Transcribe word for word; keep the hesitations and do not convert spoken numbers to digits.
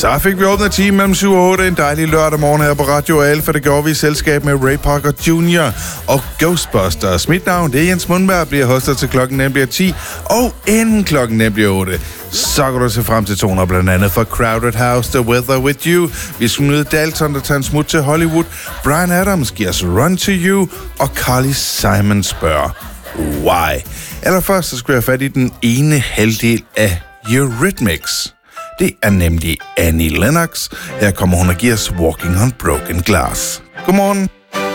Så fik vi åbnet time mellem syv og otte en dejlig lørdag morgen her på Radio Alfa. Det gjorde vi i selskab med Ray Parker junior og Ghostbusters. Mit navn, det er Jens Mundberg, bliver hostet til klokken den bliver ti, og inden klokken den bliver otte, så kan du se frem til toner blandt andet for Crowded House, The Weather With You. Vi skal møde Dalton, der tager en smut til Hollywood. Bryan Adams giver os Run To You, og Carly Simon spørger Why. Allerførst så skal jeg have fat i den ene halvdel af Eurythmics. Det er nemlig Annie Lennox. Her kommer hun og giver os Walking on Broken Glass. Godmorgen.